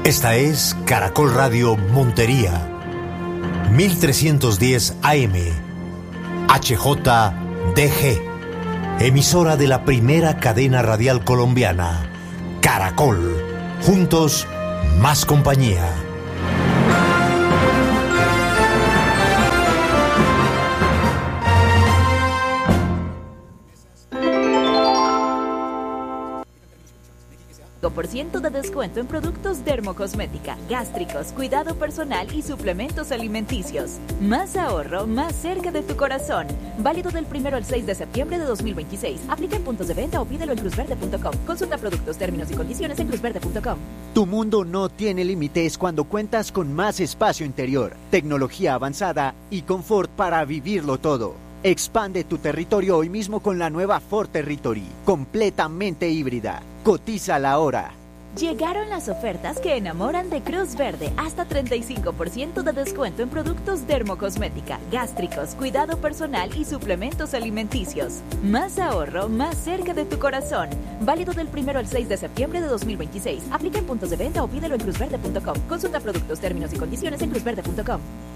Esta es Caracol Radio Montería, 1310 AM, HJDG, emisora de la primera cadena radial colombiana, Caracol, juntos, más compañía. % de descuento en productos dermocosmética, gástricos, cuidado personal y suplementos alimenticios. Más ahorro, más cerca de tu corazón. Válido del 1 al 6 de septiembre de 2026. Aplica en puntos de venta o pídelo en cruzverde.com. Consulta productos, términos y condiciones en cruzverde.com. Tu mundo no tiene límites cuando cuentas con más espacio interior, tecnología avanzada y confort para vivirlo todo. Expande tu territorio hoy mismo con la nueva Ford Territory, completamente híbrida. Cotízala ahora. Llegaron las ofertas que enamoran de Cruz Verde. Hasta 35% de descuento en productos dermocosmética, gástricos, cuidado personal y suplementos alimenticios. Más ahorro, más cerca de tu corazón. Válido del 1 al 6 de septiembre de 2026. Aplica en puntos de venta o pídelo en cruzverde.com. Consulta productos, términos y condiciones en cruzverde.com.